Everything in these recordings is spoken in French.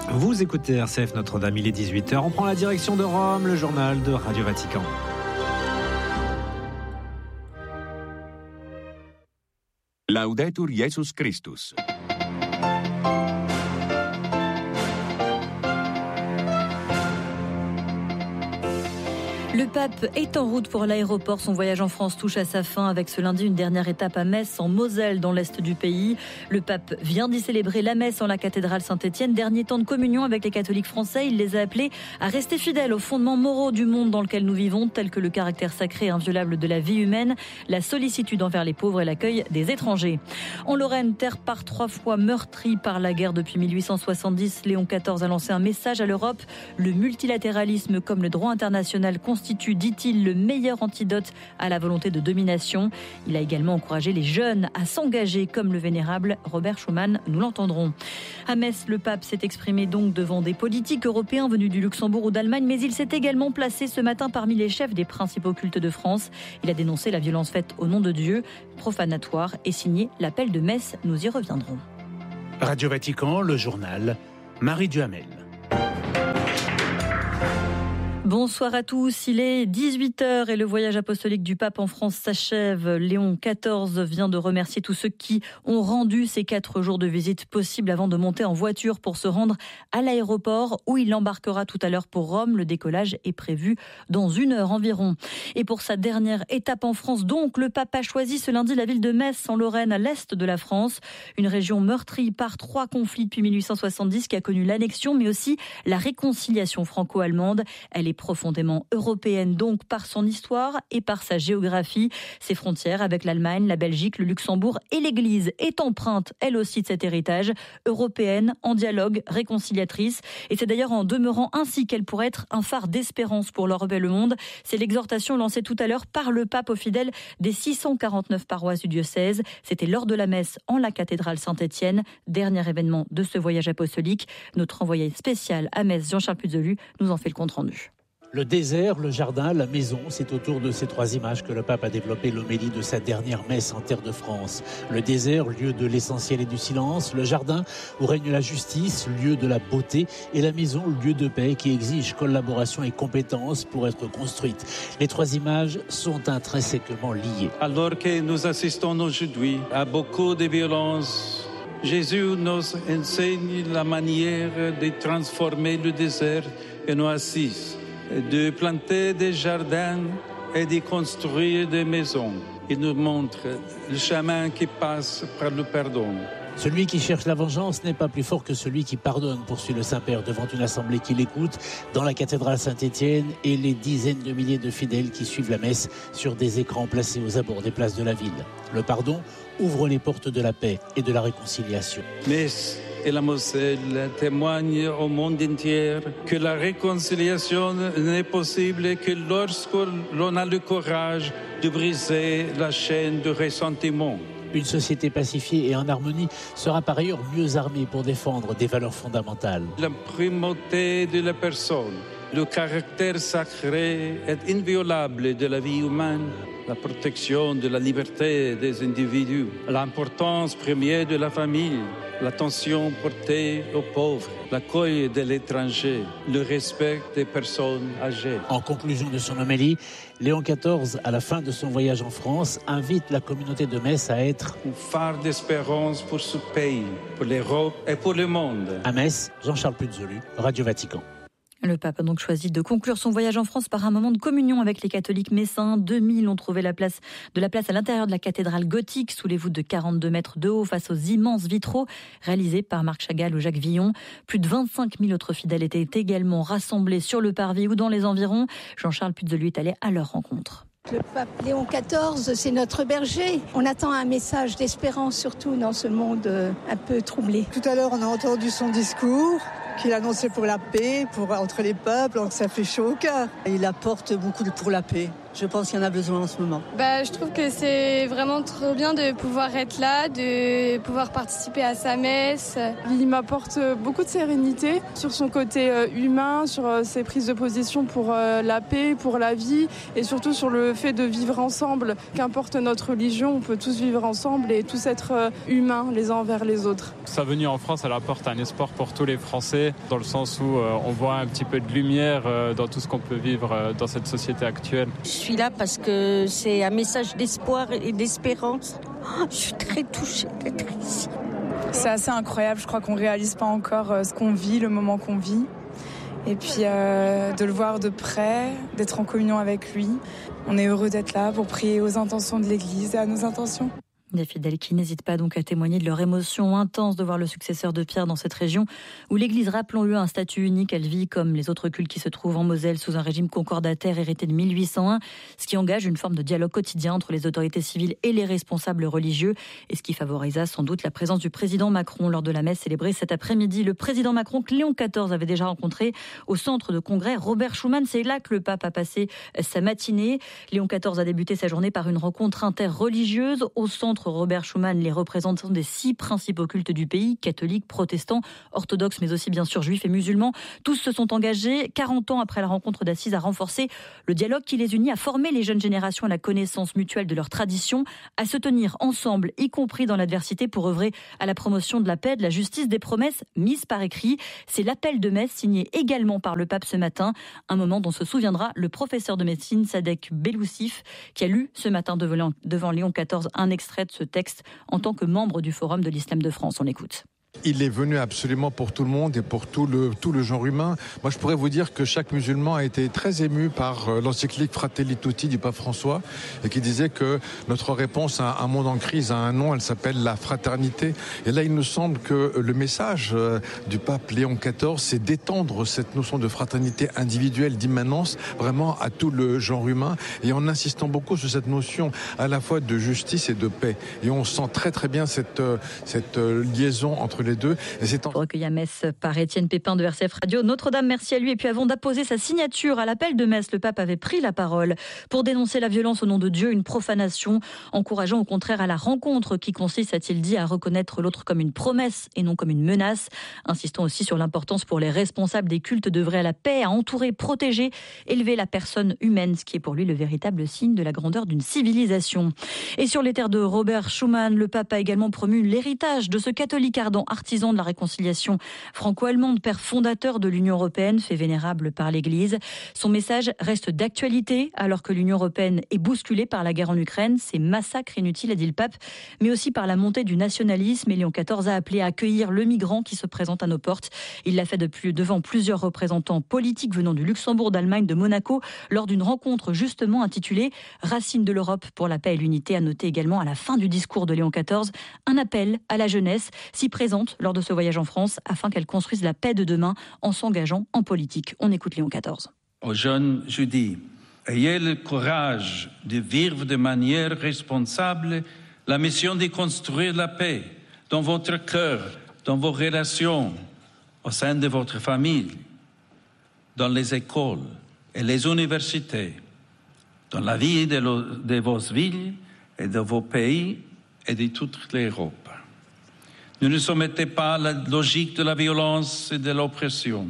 Vous écoutez RCF Notre-Dame, il est 18h. On prend la direction de Rome, le journal de Radio Vatican. Laudetur Jesus Christus. Le pape est en route pour l'aéroport. Son voyage en France touche à sa fin avec ce lundi une dernière étape à Metz, en Moselle, dans l'est du pays. Le pape vient d'y célébrer la messe en la cathédrale Saint-Étienne. Dernier temps de communion avec les catholiques français. Il les a appelés à rester fidèles aux fondements moraux du monde dans lequel nous vivons, tels que le caractère sacré et inviolable de la vie humaine, la sollicitude envers les pauvres et l'accueil des étrangers. En Lorraine, terre par 3 fois meurtrie par la guerre depuis 1870, Léon XIV a lancé un message à l'Europe. Le multilatéralisme comme le droit international constitue, dit-il, le meilleur antidote à la volonté de domination. Il a également encouragé les jeunes à s'engager comme le vénérable Robert Schuman, nous l'entendrons. À Metz, le pape s'est exprimé donc devant des politiques européens venus du Luxembourg ou d'Allemagne, mais il s'est également placé ce matin parmi les chefs des principaux cultes de France. Il a dénoncé la violence faite au nom de Dieu, profanatoire, et signé l'appel de Metz. Nous y reviendrons. Radio Vatican, le journal, Marie Duhamel. Bonsoir à tous, il est 18h et le voyage apostolique du pape en France s'achève. Léon XIV vient de remercier tous ceux qui ont rendu ces 4 jours de visite possibles avant de monter en voiture pour se rendre à l'aéroport où il embarquera tout à l'heure pour Rome. Le décollage est prévu dans 1 heure environ. Et pour sa dernière étape en France, donc, le pape a choisi ce lundi la ville de Metz en Lorraine, à l'est de la France. Une région meurtrie par 3 conflits depuis 1870 qui a connu l'annexion mais aussi la réconciliation franco-allemande. Elle est profondément européenne donc par son histoire et par sa géographie. Ses frontières avec l'Allemagne, la Belgique, le Luxembourg et l'Église est empreinte elle aussi de cet héritage, européenne, en dialogue, réconciliatrice. Et c'est d'ailleurs en demeurant ainsi qu'elle pourrait être un phare d'espérance pour l'Europe et le monde. C'est l'exhortation lancée tout à l'heure par le pape aux fidèles des 649 paroisses du diocèse. C'était lors de la messe en la cathédrale Saint-Étienne, dernier événement de ce voyage apostolique. Notre envoyé spécial à Metz, Jean-Charles Puzolu, nous en fait le compte-rendu. Le désert, le jardin, la maison, c'est autour de ces 3 images que le pape a développé l'homélie de sa dernière messe en terre de France. Le désert, lieu de l'essentiel et du silence. Le jardin, où règne la justice, lieu de la beauté. Et la maison, lieu de paix qui exige collaboration et compétence pour être construite. Les 3 images sont intrinsèquement liées. Alors que nous assistons aujourd'hui à beaucoup de violences, Jésus nous enseigne la manière de transformer le désert en oasis, de planter des jardins et de construire des maisons. Il nous montre le chemin qui passe par le pardon. Celui qui cherche la vengeance n'est pas plus fort que celui qui pardonne, poursuit le Saint-Père devant une assemblée qui l'écoute dans la cathédrale Saint-Étienne et les dizaines de milliers de fidèles qui suivent la messe sur des écrans placés aux abords des places de la ville. Le pardon ouvre les portes de la paix et de la réconciliation. Metz et la Moselle témoignent au monde entier que la réconciliation n'est possible que lorsque l'on a le courage de briser la chaîne de ressentiment. Une société pacifiée et en harmonie sera par ailleurs mieux armée pour défendre des valeurs fondamentales. La primauté de la personne, le caractère sacré et inviolable de la vie humaine, la protection de la liberté des individus, l'importance première de la famille, l'attention portée aux pauvres, l'accueil de l'étranger, le respect des personnes âgées. En conclusion de son homélie, Léon XIV, à la fin de son voyage en France, invite la communauté de Metz à être un phare d'espérance pour ce pays, pour l'Europe et pour le monde. À Metz, Jean-Charles Puzolu, Radio Vatican. Le pape a donc choisi de conclure son voyage en France par un moment de communion avec les catholiques messins. 2000 ont trouvé de la place à l'intérieur de la cathédrale gothique, sous les voûtes de 42 mètres de haut, face aux immenses vitraux réalisés par Marc Chagall ou Jacques Villon. Plus de 25 000 autres fidèles étaient également rassemblés sur le parvis ou dans les environs. Jean-Charles Puzolu est allé à leur rencontre. Le pape Léon XIV, c'est notre berger. On attend un message d'espérance, surtout dans ce monde un peu troublé. Tout à l'heure, on a entendu son discours qu'il annonçait pour la paix, entre les peuples, donc ça fait chaud au cœur. Il apporte beaucoup pour la paix. Je pense qu'il y en a besoin en ce moment. Je trouve que c'est vraiment trop bien de pouvoir être là, de pouvoir participer à sa messe. Il m'apporte beaucoup de sérénité sur son côté humain, sur ses prises de position pour la paix, pour la vie et surtout sur le fait de vivre ensemble. Qu'importe notre religion, on peut tous vivre ensemble et tous être humains les uns envers les autres. Sa venue en France, elle apporte un espoir pour tous les Français, dans le sens où on voit un petit peu de lumière dans tout ce qu'on peut vivre dans cette société actuelle. Je suis là parce que c'est un message d'espoir et d'espérance. Je suis très touchée d'être ici. C'est assez incroyable, je crois qu'on ne réalise pas encore ce qu'on vit, le moment qu'on vit. Et puis de le voir de près, d'être en communion avec lui. On est heureux d'être là pour prier aux intentions de l'Église et à nos intentions. Des fidèles qui n'hésitent pas donc à témoigner de leur émotion intense de voir le successeur de Pierre dans cette région où l'Église, rappelons-le, a un statut unique. Elle vit comme les autres cultes qui se trouvent en Moselle sous un régime concordataire hérité de 1801, ce qui engage une forme de dialogue quotidien entre les autorités civiles et les responsables religieux et ce qui favorisa sans doute la présence du président Macron lors de la messe célébrée cet après-midi. Le président Macron que Léon XIV avait déjà rencontré au centre de congrès Robert Schuman. C'est là que le pape a passé sa matinée. Léon XIV a débuté sa journée par une rencontre interreligieuse au centre Robert Schuman, les représentants des 6 principaux cultes du pays, catholiques, protestants, orthodoxes, mais aussi bien sûr juifs et musulmans. Tous se sont engagés, 40 ans après la rencontre d'Assise, à renforcer le dialogue qui les unit, à former les jeunes générations à la connaissance mutuelle de leurs traditions, à se tenir ensemble, y compris dans l'adversité, pour œuvrer à la promotion de la paix, de la justice, des promesses mises par écrit. C'est l'appel de messe signé également par le pape ce matin, un moment dont se souviendra le professeur de médecine Sadek Beloussif, qui a lu ce matin devant Léon XIV un extrait de ce texte en tant que membre du Forum de l'Islam de France. On écoute. Il est venu absolument pour tout le monde et pour tout le genre humain. Moi, je pourrais vous dire que chaque musulman a été très ému par l'encyclique Fratelli Tutti du pape François et qui disait que notre réponse à un monde en crise a un nom, elle s'appelle la fraternité. Et là, il nous semble que le message du pape Léon XIV, c'est d'étendre cette notion de fraternité individuelle, d'immanence, vraiment à tout le genre humain et en insistant beaucoup sur cette notion à la fois de justice et de paix. Et on sent très très bien cette liaison entre les deux. Et c'est recueilli à Metz par Étienne Pépin de RCF Radio. Notre-Dame, merci à lui. Et puis avant d'apposer sa signature à l'appel de Metz, le pape avait pris la parole pour dénoncer la violence au nom de Dieu, une profanation, encourageant au contraire à la rencontre qui consiste, a-t-il dit, à reconnaître l'autre comme une promesse et non comme une menace, insistant aussi sur l'importance pour les responsables des cultes d'œuvrer à la paix, à entourer, protéger, élever la personne humaine, ce qui est pour lui le véritable signe de la grandeur d'une civilisation. Et sur les terres de Robert Schuman, le pape a également promu l'héritage de ce catholique ardent, artisan de la réconciliation franco-allemande, père fondateur de l'Union européenne, fait vénérable par l'Église. Son message reste d'actualité alors que l'Union européenne est bousculée par la guerre en Ukraine. Ces massacres inutiles, a dit le pape, mais aussi par la montée du nationalisme. Et Léon XIV a appelé à accueillir le migrant qui se présente à nos portes. Il l'a fait devant plusieurs représentants politiques venant du Luxembourg, d'Allemagne, de Monaco, lors d'une rencontre justement intitulée « Racines de l'Europe pour la paix et l'unité ». À noter également à la fin du discours de Léon XIV un appel à la jeunesse, si présente lors de ce voyage en France, afin qu'elle construise la paix de demain en s'engageant en politique. On écoute Léon XIV. Aux jeunes, je dis, ayez le courage de vivre de manière responsable la mission de construire la paix dans votre cœur, dans vos relations, au sein de votre famille, dans les écoles et les universités, dans la vie de vos villes et de vos pays et de toute l'Europe. Ne nous soumettez pas à la logique de la violence et de l'oppression.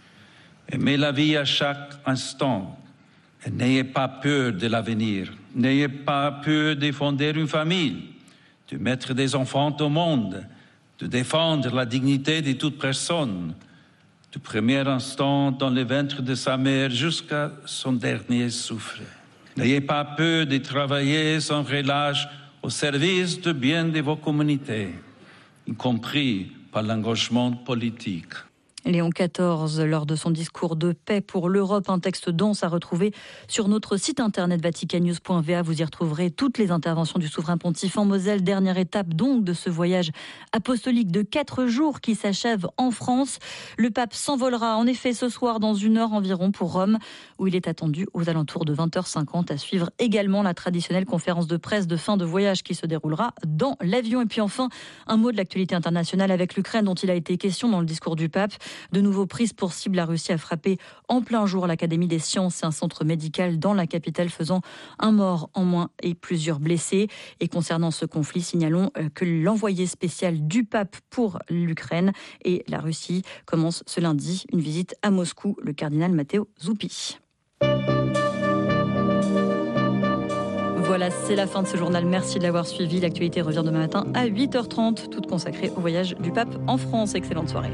Aimez la vie à chaque instant et n'ayez pas peur de l'avenir. N'ayez pas peur de fonder une famille, de mettre des enfants au monde, de défendre la dignité de toute personne, du premier instant dans le ventre de sa mère jusqu'à son dernier souffle. N'ayez pas peur de travailler sans relâche au service du bien de vos communautés, y compris par l'engagement politique. Léon XIV, lors de son discours de paix pour l'Europe, un texte dense à retrouver sur notre site internet vaticannews.va. Vous y retrouverez toutes les interventions du souverain pontife en Moselle. Dernière étape donc de ce voyage apostolique de 4 jours qui s'achève en France. Le pape s'envolera en effet ce soir dans 1 heure environ pour Rome, où il est attendu aux alentours de 20h50 à suivre également la traditionnelle conférence de presse de fin de voyage qui se déroulera dans l'avion. Et puis enfin, un mot de l'actualité internationale avec l'Ukraine dont il a été question dans le discours du pape. De nouveau prise pour cible, la Russie a frappé en plein jour l'Académie des sciences et un centre médical dans la capitale, faisant un mort en moins et plusieurs blessés. Et concernant ce conflit, signalons que l'envoyé spécial du pape pour l'Ukraine et la Russie commence ce lundi une visite à Moscou, le cardinal Matteo Zuppi. Voilà, c'est la fin de ce journal. Merci de l'avoir suivi. L'actualité revient demain matin à 8h30, toute consacrée au voyage du pape en France. Excellente soirée.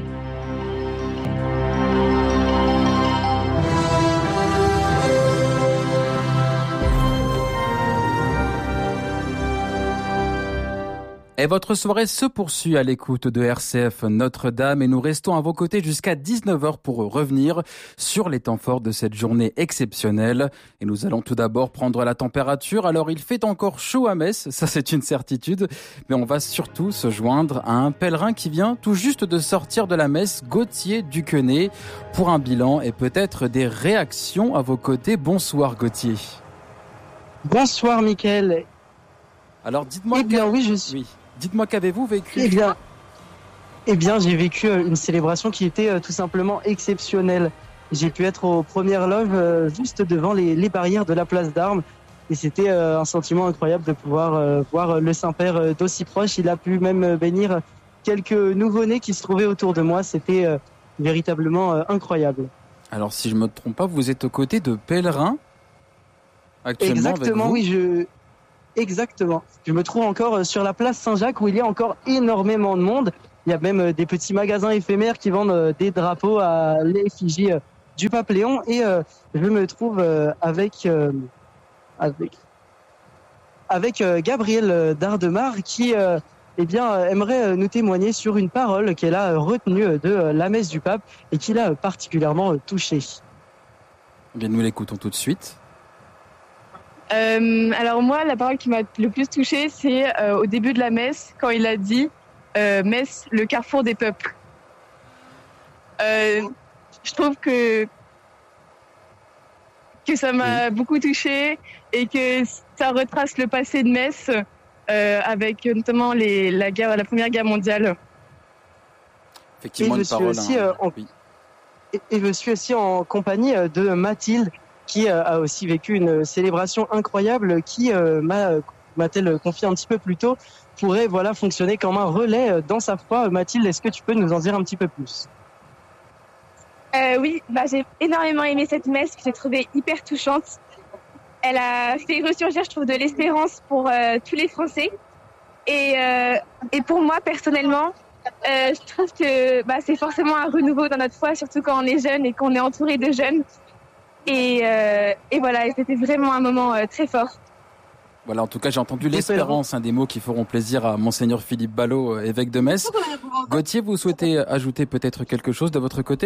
Et votre soirée se poursuit à l'écoute de RCF Notre-Dame et nous restons à vos côtés jusqu'à 19h pour revenir sur les temps forts de cette journée exceptionnelle. Et nous allons tout d'abord prendre la température. Alors il fait encore chaud à Metz, ça c'est une certitude, mais on va surtout se joindre à un pèlerin qui vient tout juste de sortir de la messe, Gauthier Duquenet, pour un bilan et peut-être des réactions à vos côtés. Bonsoir Gauthier. Bonsoir Mickaël. Alors dites-moi... Dites-moi, qu'avez-vous vécu ? Eh bien, j'ai vécu une célébration qui était tout simplement exceptionnelle. J'ai pu être aux premières loges juste devant les barrières de la place d'Armes. Et c'était un sentiment incroyable de pouvoir voir le Saint-Père d'aussi proche. Il a pu même bénir quelques nouveau-nés qui se trouvaient autour de moi. C'était véritablement incroyable. Alors, si je ne me trompe pas, vous êtes aux côtés de pèlerins actuellement. Exactement, avec vous. oui, Exactement. Je me trouve encore sur la place Saint-Jacques où il y a encore énormément de monde. Il y a même des petits magasins éphémères qui vendent des drapeaux à l'effigie du pape Léon. Et je me trouve avec Gabrielle Dardemar qui aimerait nous témoigner sur une parole qu'elle a retenue de la messe du pape et qui l'a particulièrement touchée. Bien, nous l'écoutons tout de suite. Alors moi, la parole qui m'a le plus touchée, c'est au début de la messe, quand il a dit messe, le carrefour des peuples. Je trouve que ça m'a beaucoup touchée et que ça retrace le passé de Metz avec notamment la Première Guerre mondiale. Effectivement, une parole. Et je suis aussi en compagnie de Mathilde, qui a aussi vécu une célébration incroyable qui, m'a-t-elle confié un petit peu plus tôt, pourrait fonctionner comme un relais dans sa foi. Mathilde, est-ce que tu peux nous en dire un petit peu plus ? Oui, j'ai énormément aimé cette messe que j'ai trouvée hyper touchante. Elle a fait ressurgir, je trouve, de l'espérance pour tous les Français. Et pour moi, personnellement, je trouve que c'est forcément un renouveau dans notre foi, surtout quand on est jeune et qu'on est entouré de jeunes. Et voilà, c'était vraiment un moment très fort. Voilà, en tout cas, j'ai entendu l'espérance, des mots qui feront plaisir à Monseigneur Philippe Ballot, évêque de Metz. Gauthier, vous souhaitez ajouter peut-être quelque chose de votre côté ?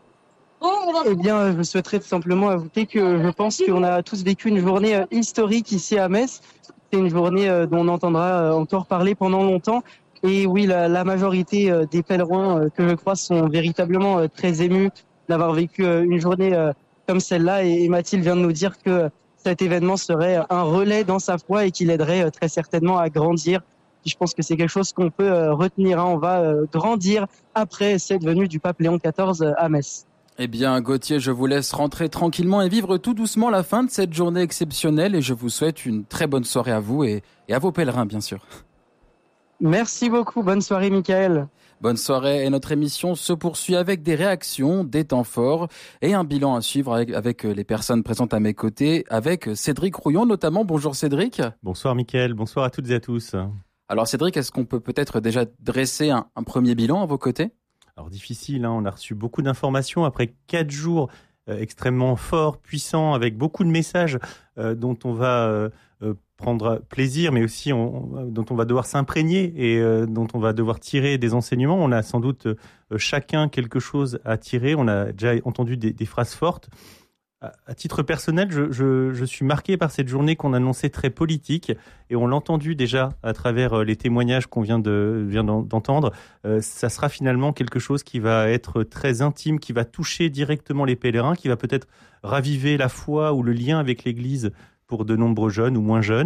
Eh bien, je souhaiterais tout simplement ajouter que je pense qu'on a tous vécu une journée historique ici à Metz. C'est une journée dont on entendra encore parler pendant longtemps. Et oui, la majorité des pèlerins que je crois sont véritablement très émus d'avoir vécu une journée comme celle-là, et Mathilde vient de nous dire que cet événement serait un relais dans sa foi et qu'il aiderait très certainement à grandir. Je pense que c'est quelque chose qu'on peut retenir. On va grandir après cette venue du pape Léon XIV à Metz. Eh bien, Gauthier, je vous laisse rentrer tranquillement et vivre tout doucement la fin de cette journée exceptionnelle et je vous souhaite une très bonne soirée à vous et à vos pèlerins, bien sûr. Merci beaucoup. Bonne soirée, Mickaël. Bonne soirée et notre émission se poursuit avec des réactions, des temps forts et un bilan à suivre avec les personnes présentes à mes côtés, avec Cédric Rouillon notamment. Bonjour Cédric. Bonsoir Mickaël, bonsoir à toutes et à tous. Alors Cédric, est-ce qu'on peut peut-être déjà dresser un premier bilan à vos côtés ? Alors difficile, on a reçu beaucoup d'informations après 4 jours extrêmement forts, puissants, avec beaucoup de messages dont on va prendre plaisir, mais aussi dont on va devoir s'imprégner et dont on va devoir tirer des enseignements. On a sans doute chacun quelque chose à tirer. On a déjà entendu des phrases fortes. À titre personnel, je suis marqué par cette journée qu'on annonçait très politique et on l'a entendu déjà à travers les témoignages qu'on vient d'entendre. Ça sera finalement quelque chose qui va être très intime, qui va toucher directement les pèlerins, qui va peut-être raviver la foi ou le lien avec l'Église pour de nombreux jeunes ou moins jeunes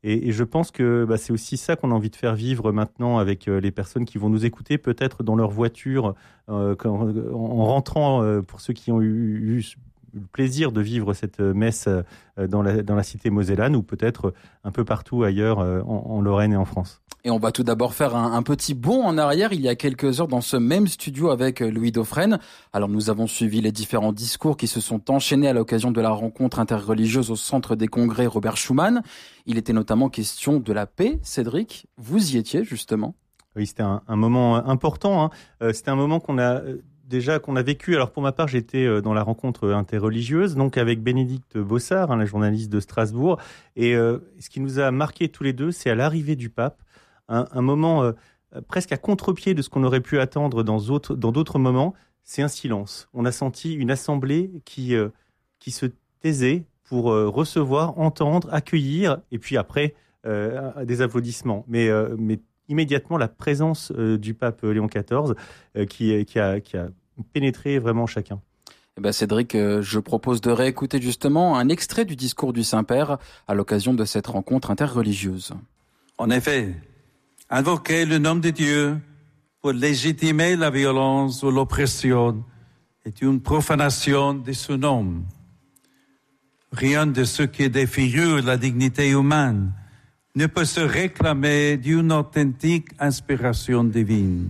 Et je pense que c'est aussi ça qu'on a envie de faire vivre maintenant avec les personnes qui vont nous écouter, peut-être dans leur voiture, en rentrant, pour ceux qui ont eu le plaisir de vivre cette messe dans la cité mosellane, ou peut-être un peu partout ailleurs en Lorraine et en France. Et on va tout d'abord faire un petit bond en arrière, il y a quelques heures dans ce même studio avec Louis Dauphren. Alors nous avons suivi les différents discours qui se sont enchaînés à l'occasion de la rencontre interreligieuse au centre des congrès Robert Schuman. Il était notamment question de la paix. Cédric, vous y étiez justement. Oui, c'était un moment important. C'était un moment qu'on a vécu. Alors pour ma part, j'étais dans la rencontre interreligieuse, donc avec Bénédicte Bossard, la journaliste de Strasbourg. Et ce qui nous a marqué tous les deux, c'est à l'arrivée du pape, un moment presque à contre-pied de ce qu'on aurait pu attendre dans d'autres moments, c'est un silence. On a senti une assemblée qui se taisait pour recevoir, entendre, accueillir, et puis après des applaudissements. Mais immédiatement, la présence du pape Léon XIV qui a pénétré vraiment chacun. Cédric, je propose de réécouter justement un extrait du discours du Saint-Père à l'occasion de cette rencontre interreligieuse. En effet, invoquer le nom de Dieu pour légitimer la violence ou l'oppression est une profanation de son nom. Rien de ce qui défigure la dignité humaine ne peut se réclamer d'une authentique inspiration divine.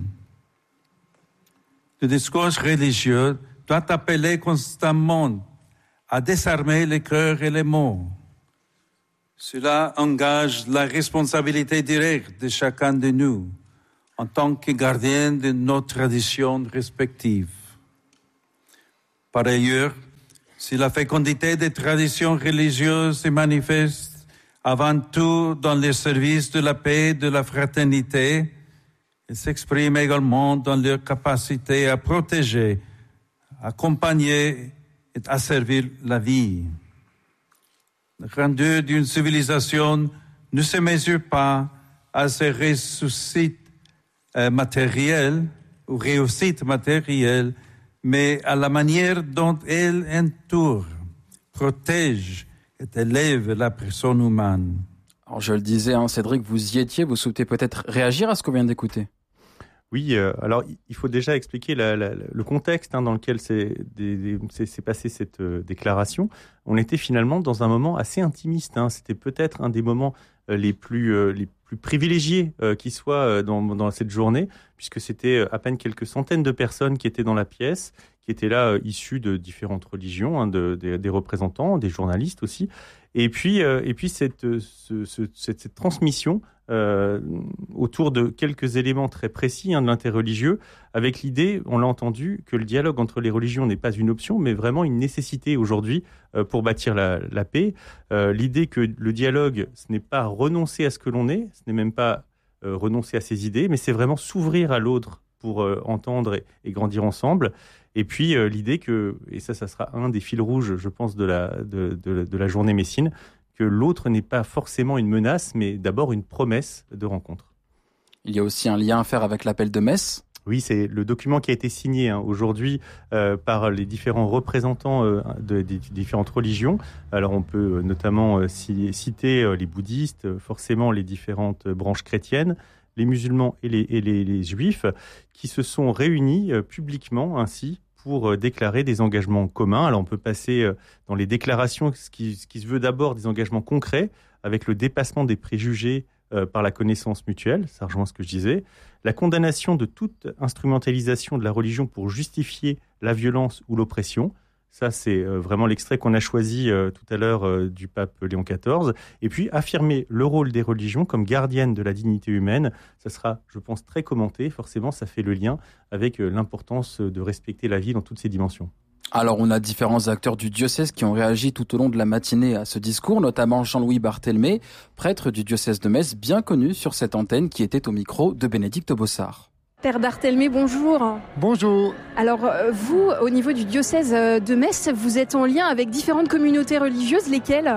Le discours religieux doit appeler constamment à désarmer les cœurs et les mots. Cela engage la responsabilité directe de chacun de nous en tant que gardien de nos traditions respectives. Par ailleurs, si la fécondité des traditions religieuses se manifeste avant tout dans le service de la paix et de la fraternité, elle s'exprime également dans leur capacité à protéger, accompagner et asservir la vie. La grandeur d'une civilisation ne se mesure pas à ses réussites matérielles, mais à la manière dont elle entoure, protège et élève la personne humaine. Alors je le disais, Cédric, vous y étiez, vous souhaitez peut-être réagir à ce qu'on vient d'écouter ? Oui, alors il faut déjà expliquer le contexte dans lequel s'est passée cette déclaration. On était finalement dans un moment assez intimiste. C'était peut-être un des moments les plus privilégiés qui soient dans cette journée, puisque c'était à peine quelques centaines de personnes qui étaient dans la pièce, qui étaient là issues de différentes religions, des représentants, des journalistes aussi. Et puis cette transmission autour de quelques éléments très précis de l'interreligieux, avec l'idée, on l'a entendu, que le dialogue entre les religions n'est pas une option, mais vraiment une nécessité aujourd'hui pour bâtir la paix. L'idée que le dialogue, ce n'est pas renoncer à ce que l'on est, ce n'est même pas renoncer à ses idées, mais c'est vraiment s'ouvrir à l'autre pour entendre et grandir ensemble. Et puis l'idée que, et ça sera un des fils rouges, je pense, de la journée messine, que l'autre n'est pas forcément une menace, mais d'abord une promesse de rencontre. Il y a aussi un lien à faire avec l'appel de messe. Oui, c'est le document qui a été signé aujourd'hui par les différents représentants des différentes religions. Alors on peut notamment citer les bouddhistes, forcément les différentes branches chrétiennes, les musulmans et les juifs, qui se sont réunis publiquement ainsi pour déclarer des engagements communs. Alors on peut passer dans les déclarations, ce qui se veut d'abord des engagements concrets, avec le dépassement des préjugés par la connaissance mutuelle, ça rejoint ce que je disais, la condamnation de toute instrumentalisation de la religion pour justifier la violence ou l'oppression. Ça, c'est vraiment l'extrait qu'on a choisi tout à l'heure du pape Léon XIV. Et puis, affirmer le rôle des religions comme gardiennes de la dignité humaine. Ça sera, je pense, très commenté. Forcément, ça fait le lien avec l'importance de respecter la vie dans toutes ses dimensions. Alors, on a différents acteurs du diocèse qui ont réagi tout au long de la matinée à ce discours, notamment Jean-Louis Barthélemy, prêtre du diocèse de Metz, bien connu sur cette antenne, qui était au micro de Bénédicte Bossard. Père Barthélemy, bonjour. Bonjour. Alors, vous, au niveau du diocèse de Metz, vous êtes en lien avec différentes communautés religieuses, lesquelles ?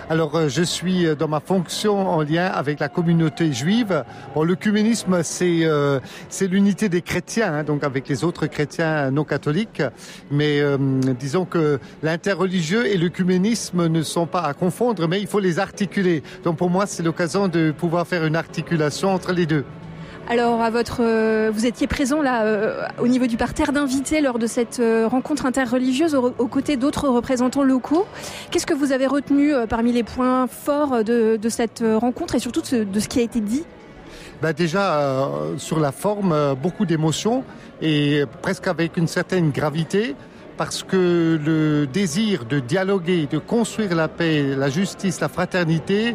Alors, je suis dans ma fonction en lien avec la communauté juive. Bon, l'œcuménisme, c'est l'unité des chrétiens, hein, donc avec les autres chrétiens non catholiques. Mais disons que l'interreligieux et l'œcuménisme ne sont pas à confondre, mais il faut les articuler. Donc pour moi, c'est l'occasion de pouvoir faire une articulation entre les deux. Alors, vous étiez présent là au niveau du parterre d'invités lors de cette rencontre interreligieuse aux côtés d'autres représentants locaux. Qu'est-ce que vous avez retenu parmi les points forts de cette rencontre et surtout de ce qui a été dit ? Déjà, sur la forme, beaucoup d'émotions et presque avec une certaine gravité. Parce que le désir de dialoguer, de construire la paix, la justice, la fraternité,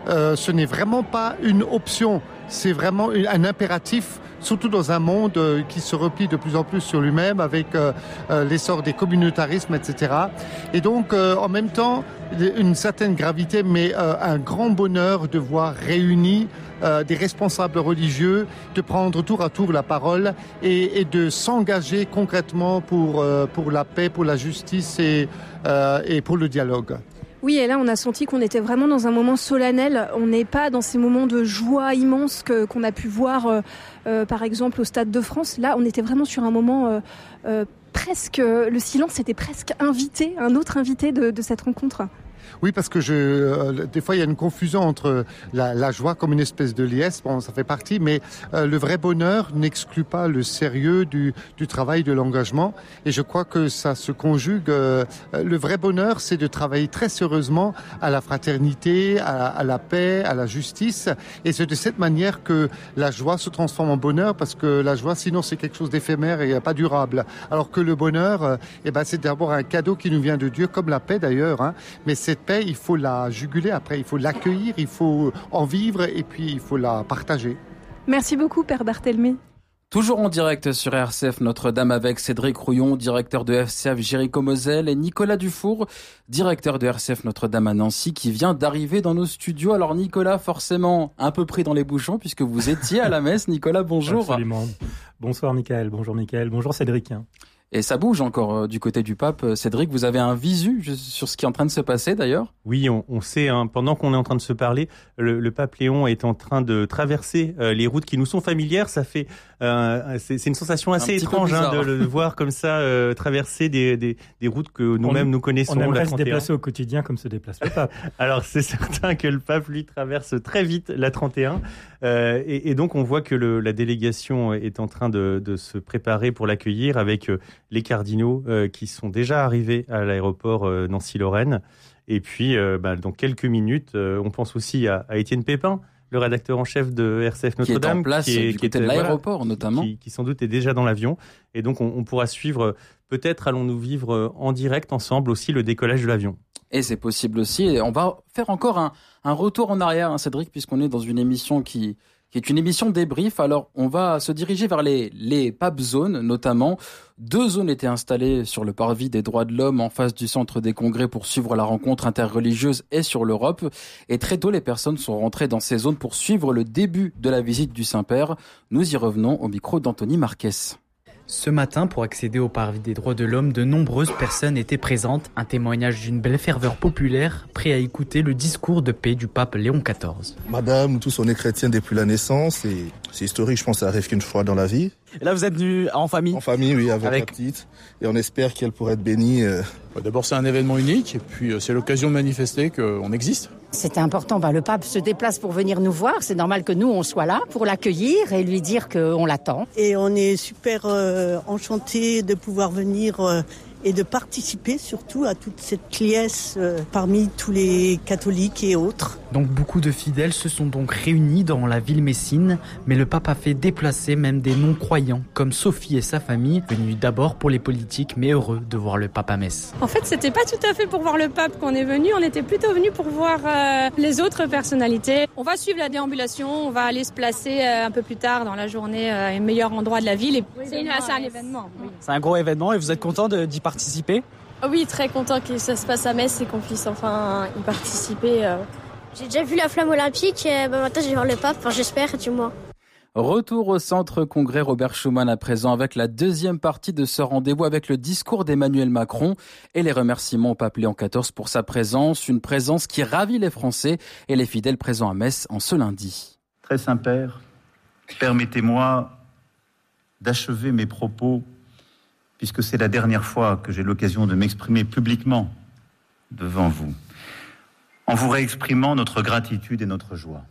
ce n'est vraiment pas une option, c'est vraiment un impératif, surtout dans un monde qui se replie de plus en plus sur lui-même avec l'essor des communautarismes, etc. Et donc, en même temps, une certaine gravité, mais un grand bonheur de voir réunis des responsables religieux, de prendre tour à tour la parole et de s'engager concrètement pour la paix, pour la justice et pour le dialogue. Oui, et là, on a senti qu'on était vraiment dans un moment solennel. On n'est pas dans ces moments de joie immense qu'on a pu voir, par exemple, au Stade de France. Là, on était vraiment sur un moment presque... Le silence était presque invité, un autre invité de cette rencontre. Oui, parce que des fois il y a une confusion entre la joie comme une espèce de liesse, bon, ça fait partie, mais le vrai bonheur n'exclut pas le sérieux du travail, de l'engagement. Et je crois que ça se conjugue. Le vrai bonheur, c'est de travailler très sérieusement à la fraternité, à la paix, à la justice. Et c'est de cette manière que la joie se transforme en bonheur, parce que la joie, sinon, c'est quelque chose d'éphémère et pas durable. Alors que le bonheur, c'est d'abord un cadeau qui nous vient de Dieu, comme la paix d'ailleurs, hein. Mais cette paix, il faut la juguler après, il faut l'accueillir, il faut en vivre et puis il faut la partager. Merci beaucoup, Père Barthelemy. Toujours en direct sur RCF Notre-Dame avec Cédric Rouillon, directeur de RCF Jéricho-Moselle, et Nicolas Dufour, directeur de RCF Notre-Dame à Nancy, qui vient d'arriver dans nos studios. Alors Nicolas, forcément un peu pris dans les bouchons puisque vous étiez à la messe. Nicolas, bonjour. Absolument. Bonsoir Mickaël, bonjour Cédric. Et ça bouge encore du côté du pape. Cédric, vous avez un visu sur ce qui est en train de se passer d'ailleurs ? Oui, on sait, pendant qu'on est en train de se parler, le pape Léon est en train de traverser les routes qui nous sont familières. Ça fait, c'est une sensation assez étrange de le voir comme ça, traverser des routes que nous-mêmes nous connaissons. On aimerait se déplacer au quotidien comme se déplace le pape. Alors c'est certain que le pape, lui, traverse très vite la 31. Et donc on voit que la délégation est en train de se préparer pour l'accueillir avec les cardinaux qui sont déjà arrivés à l'aéroport Nancy-Lorraine. Et puis, dans quelques minutes, on pense aussi à Étienne Pépin, le rédacteur en chef de RCF Notre-Dame. Qui est en place du côté de l'aéroport, notamment. Qui sans doute est déjà dans l'avion. Et donc, on pourra suivre, peut-être allons-nous vivre en direct ensemble aussi le décollage de l'avion. Et c'est possible aussi. Et on va faire encore un retour en arrière, Cédric, puisqu'on est dans une émission qui est une émission débrief. Alors, on va se diriger vers les pape zones, notamment. 2 zones étaient installées sur le parvis des droits de l'homme en face du centre des congrès pour suivre la rencontre interreligieuse et sur l'Europe. Et très tôt, les personnes sont rentrées dans ces zones pour suivre le début de la visite du Saint-Père. Nous y revenons au micro d'Anthony Marquez. Ce matin, pour accéder au parvis des droits de l'homme, de nombreuses personnes étaient présentes. Un témoignage d'une belle ferveur populaire, prêt à écouter le discours de paix du pape Léon XIV. Madame, nous tous, on est chrétiens depuis la naissance et c'est historique, je pense que ça arrive qu'une fois dans la vie. Et là, vous êtes venu en famille ? En famille, oui, avec la petite. Et on espère qu'elle pourra être bénie. D'abord, c'est un événement unique et puis c'est l'occasion de manifester qu'on existe. C'était important, le pape se déplace pour venir nous voir. C'est normal que nous, on soit là pour l'accueillir et lui dire qu'on l'attend. Et on est super enchantés de pouvoir venir et de participer surtout à toute cette liesse parmi tous les catholiques et autres. Donc beaucoup de fidèles se sont donc réunis dans la ville messine, mais le pape a fait déplacer même des non-croyants, comme Sophie et sa famille, venus d'abord pour les politiques, mais heureux de voir le pape à Metz. En fait, c'était pas tout à fait pour voir le pape qu'on est venu, on était plutôt venu pour voir les autres personnalités. On va suivre la déambulation, on va aller se placer un peu plus tard dans la journée à un meilleur endroit de la ville. Et c'est un événement. Oui. C'est un gros événement et vous êtes content d'y participer ? Oui, très content que ça se passe à Metz et qu'on puisse enfin y participer. J'ai déjà vu la flamme olympique et maintenant je vais voir le pape, j'espère, du moins. Retour au centre congrès Robert Schuman à présent avec la deuxième partie de ce rendez-vous avec le discours d'Emmanuel Macron et les remerciements au pape Léon XIV pour sa présence, une présence qui ravit les Français et les fidèles présents à Metz en ce lundi. Très Saint-Père, permettez-moi d'achever mes propos puisque c'est la dernière fois que j'ai l'occasion de m'exprimer publiquement devant vous, en vous réexprimant notre gratitude et notre joie.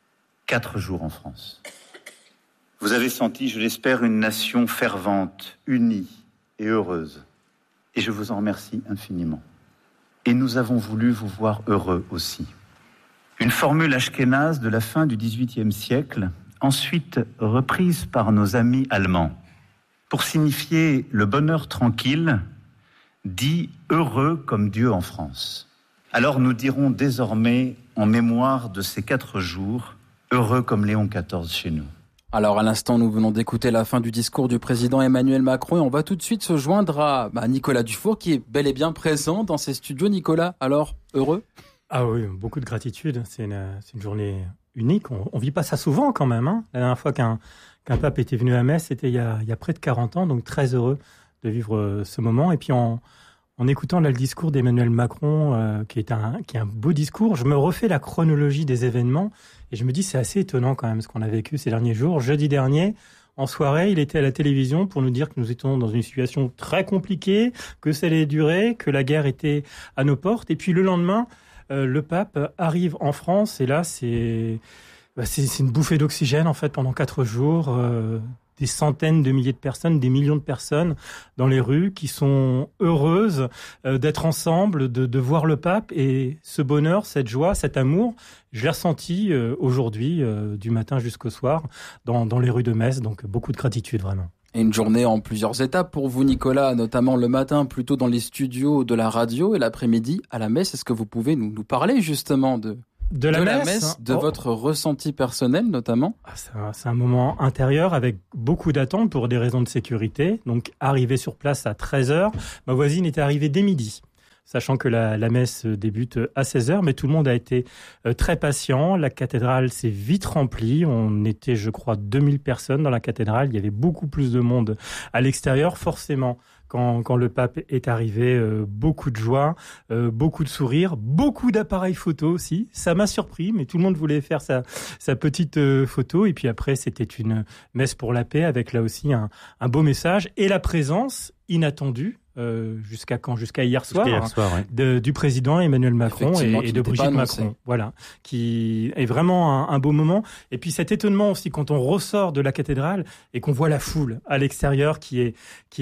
4 jours en France. Vous avez senti, je l'espère, une nation fervente, unie et heureuse. Et je vous en remercie infiniment. Et nous avons voulu vous voir heureux aussi. Une formule ashkénaze de la fin du XVIIIe siècle, ensuite reprise par nos amis allemands, pour signifier le bonheur tranquille, dit heureux comme Dieu en France. Alors nous dirons désormais, en mémoire de ces 4 jours, heureux comme Léon XIV chez nous. Alors à l'instant, nous venons d'écouter la fin du discours du président Emmanuel Macron et on va tout de suite se joindre à Nicolas Dufour qui est bel et bien présent dans ces studios. Nicolas, alors, heureux ? Ah oui, beaucoup de gratitude. C'est une journée unique. On vit pas ça souvent quand même. Hein. La dernière fois qu'un pape était venu à Metz, c'était il y a près de 40 ans, donc très heureux de vivre ce moment. Et puis en écoutant là, le discours d'Emmanuel Macron, qui est un beau discours, je me refais la chronologie des événements et je me dis c'est assez étonnant quand même ce qu'on a vécu ces derniers jours. Jeudi dernier, en soirée, il était à la télévision pour nous dire que nous étions dans une situation très compliquée, que ça allait durer, que la guerre était à nos portes. Et puis le lendemain, le pape arrive en France et là c'est une bouffée d'oxygène en fait pendant 4 jours. Des centaines de milliers de personnes, des millions de personnes dans les rues qui sont heureuses d'être ensemble, de voir le pape. Et ce bonheur, cette joie, cet amour, je l'ai ressenti aujourd'hui, du matin jusqu'au soir, dans les rues de Metz. Donc beaucoup de gratitude, vraiment. Et une journée en plusieurs étapes pour vous, Nicolas, notamment le matin plutôt dans les studios de la radio et l'après-midi à la messe. Est-ce que vous pouvez nous parler justement de la messe, de votre ressenti personnel notamment? C'est un moment intérieur avec beaucoup d'attentes pour des raisons de sécurité. Donc arrivé sur place à 13h, ma voisine était arrivée dès midi, sachant que la messe débute à 16h, mais tout le monde a été très patient. La cathédrale s'est vite remplie. On était, je crois, 2000 personnes dans la cathédrale. Il y avait beaucoup plus de monde à l'extérieur, forcément. Quand le pape est arrivé, beaucoup de joie, beaucoup de sourires, beaucoup d'appareils photo aussi. Ça m'a surpris, mais tout le monde voulait faire sa petite photo. Et puis après, c'était une messe pour la paix avec là aussi un beau message et la présence inattendue. Jusqu'à hier soir, ouais. Du président Emmanuel Macron et de Brigitte Macron. Voilà, qui est vraiment un beau moment. Et puis cet étonnement aussi quand on ressort de la cathédrale et qu'on voit la foule à l'extérieur qui est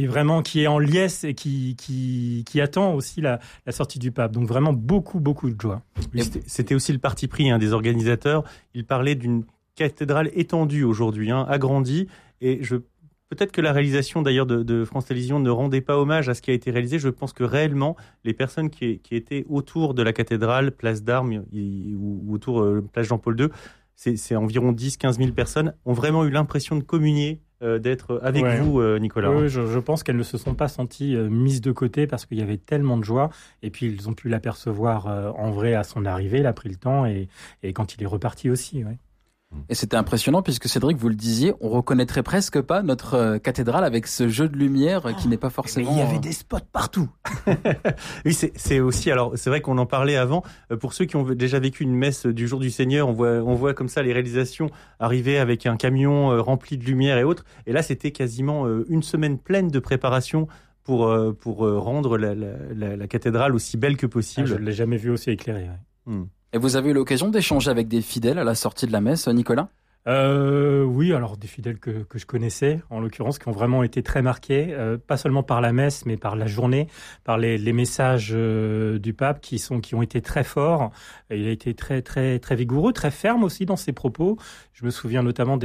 en liesse et qui attend aussi la sortie du pape. Donc vraiment beaucoup de joie. C'était aussi le parti pris des organisateurs. Ils parlaient d'une cathédrale étendue aujourd'hui, agrandie, et peut-être que la réalisation d'ailleurs de France Télévisions ne rendait pas hommage à ce qui a été réalisé. Je pense que réellement, les personnes qui étaient autour de la cathédrale, place d'Armes ou autour place Jean-Paul II, c'est environ 10-15 000 personnes, ont vraiment eu l'impression de communier, d'être avec vous, Nicolas. Oui, je pense qu'elles ne se sont pas senties mises de côté parce qu'il y avait tellement de joie. Et puis, ils ont pu l'apercevoir en vrai à son arrivée. Il a pris le temps et quand il est reparti aussi, ouais. Et c'était impressionnant puisque Cédric, vous le disiez, on reconnaîtrait presque pas notre cathédrale avec ce jeu de lumière qui n'est pas forcément... Mais il y avait des spots partout. Oui, c'est aussi... Alors, c'est vrai qu'on en parlait avant. Pour ceux qui ont déjà vécu une messe du Jour du Seigneur, on voit comme ça les réalisations arriver avec un camion rempli de lumière et autres. Et là, c'était quasiment une semaine pleine de préparation pour rendre la cathédrale aussi belle que possible. Je ne l'ai jamais vu aussi éclairée. Ouais. Et vous avez eu l'occasion d'échanger avec des fidèles à la sortie de la messe, Nicolas ? Oui, alors des fidèles que je connaissais, en l'occurrence, qui ont vraiment été très marqués, pas seulement par la messe, mais par la journée, par les messages du pape qui ont été très forts. Il a été très très très vigoureux, très ferme aussi dans ses propos. Je me souviens notamment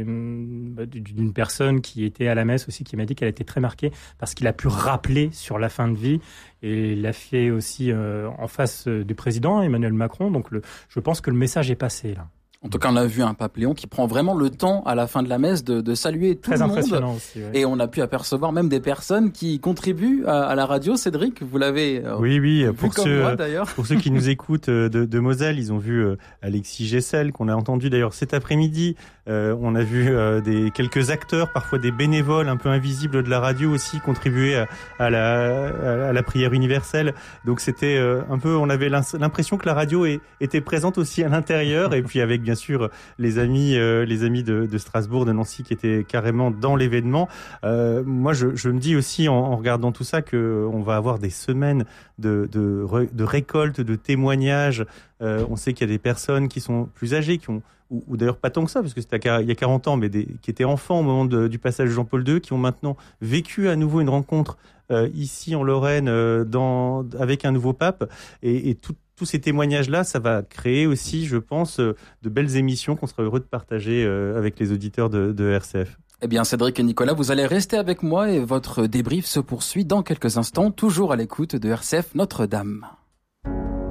d'une personne qui était à la messe aussi, qui m'a dit qu'elle était très marquée parce qu'il a pu rappeler sur la fin de vie. Et il l'a fait aussi en face du président Emmanuel Macron. Donc je pense que le message est passé là. En tout cas, on a vu un pape Léon qui prend vraiment le temps à la fin de la messe de saluer tout le monde. Très impressionnant aussi. Ouais. Et on a pu apercevoir même des personnes qui contribuent à la radio. Cédric, vous l'avez oui, vu pour comme moi d'ailleurs. Pour ceux qui nous écoutent de Moselle, ils ont vu Alexis Gessel, qu'on a entendu d'ailleurs cet après-midi On a vu quelques acteurs, parfois des bénévoles un peu invisibles de la radio aussi contribuer à la prière universelle. Donc c'était un peu, on avait l'impression que la radio était présente aussi à l'intérieur, et puis avec bien sûr les amis de Strasbourg, de Nancy qui étaient carrément dans l'événement. Moi, je me dis aussi en regardant tout ça que on va avoir des semaines de récolte, de témoignages. On sait qu'il y a des personnes qui sont plus âgées, ou d'ailleurs pas tant que ça, parce que c'était il y a 40 ans, mais qui étaient enfants au moment du passage de Jean-Paul II, qui ont maintenant vécu à nouveau une rencontre ici en Lorraine avec un nouveau pape. Et tous ces témoignages-là, ça va créer aussi, je pense, de belles émissions qu'on sera heureux de partager avec les auditeurs de RCF. Eh bien, Cédric et Nicolas, vous allez rester avec moi et votre débrief se poursuit dans quelques instants, toujours à l'écoute de RCF Notre-Dame.